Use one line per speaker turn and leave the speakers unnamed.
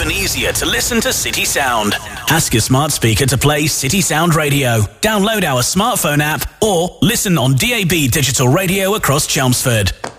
even easier to listen to City Sound. Ask your smart speaker to play City Sound Radio. Download our smartphone app or listen on DAB digital radio across Chelmsford.